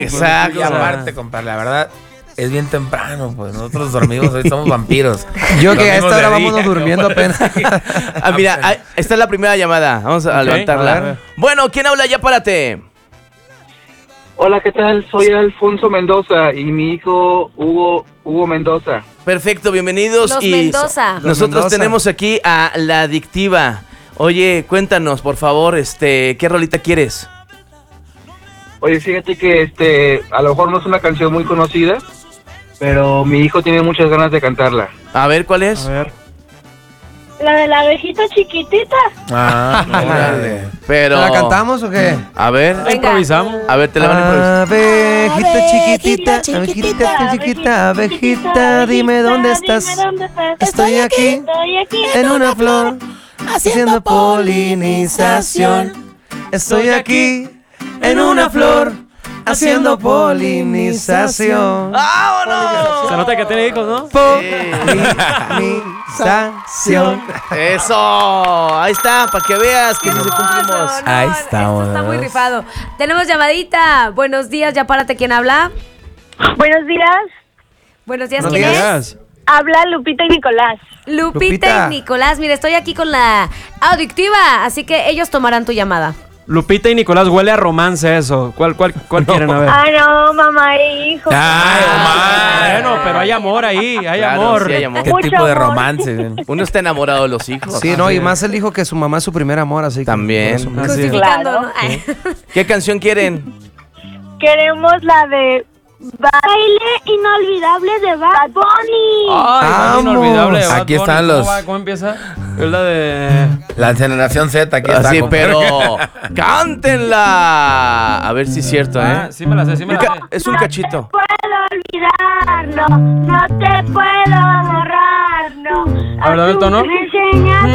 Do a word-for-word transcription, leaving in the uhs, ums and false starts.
Exacto. Y aparte, compadre, la verdad, es bien temprano, pues nosotros dormimos, hoy somos vampiros. Yo que a Dormimos esta hora de vámonos día, durmiendo apenas. Ah, mira, ah, esta es la primera llamada. Vamos a Ok, levantarla. a ver. Bueno, ¿quién habla? Ya párate. Hola, ¿qué tal? Soy Alfonso Mendoza y mi hijo Hugo Hugo Mendoza. Perfecto, bienvenidos. Los y Mendoza. Nosotros Los Mendoza. tenemos aquí a La Adictiva. Oye, cuéntanos, por favor, este, ¿qué rolita quieres? Oye, fíjate que este, a lo mejor no es una canción muy conocida, pero mi hijo tiene muchas ganas de cantarla. A ver, ¿cuál es? A ver. La de la abejita chiquitita. Ah, órale. Pero... ¿La cantamos o qué? A ver, Venga. Improvisamos. a ver, te la van a improvisar. Abejita chiquitita, Abejita abejita chiquita, abejita, dime dónde estás. Dime dónde estás. Estoy aquí, Estoy aquí en una flor, haciendo polinización. Estoy aquí, en una flor, haciendo polinización. ¡Vámonos! Se nota que tiene hijos, ¿no? Polinización. Eso, ahí está, para que veas que sí se cumplimos. No, Ahí esto estamos. está muy rifado. Tenemos llamadita. Buenos días, ya párate. ¿Quién habla? Buenos días. Buenos días, Buenos ¿quién es? Días. Habla Lupita y Nicolás. Lupita, Lupita. y Nicolás. Mira, estoy aquí con la Adictiva, así que ellos tomarán tu llamada. Lupita y Nicolás, huele a romance eso. ¿Cuál, cuál, cuál quieren? A ver. Ah, no, mamá e hijo. Ay, Omar. Bueno, pero hay amor ahí, hay Claro, amor. sí hay amor. ¿Qué Mucho tipo de amor. romance? Uno está enamorado de los hijos. Sí, no, y más él dijo que su mamá es su primer amor, así que... También. por eso me- Así es. Justificando, Claro. ¿no? Ay. ¿Qué canción quieren? Queremos la de Baile Inolvidable de Bad Bunny. Ay, Vamos. inolvidable. Bad Aquí Bunny. están ¿Cómo los- va? ¿Cómo empieza? Es la de... La generación Z, aquí está. Así, compadre. pero cántenla. A ver si es cierto, Ah, ¿eh? sí me la sé, sí me Un la ca- sé. Es un cachito. Puedo olvidar, no, no te puedo borrar, no. A ver, dame el tono. Me enseñas